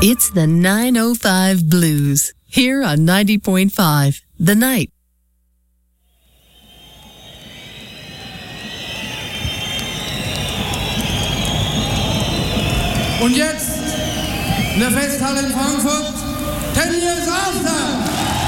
It's the 905 Blues, here on 90.5, The Night. Und jetzt in der Festhalle in Frankfurt, 10 Years After!